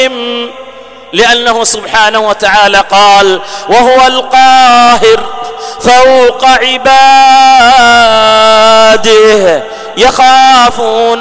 لأنه سبحانه وتعالى قال: وهو القاهر فوق عباده يخافون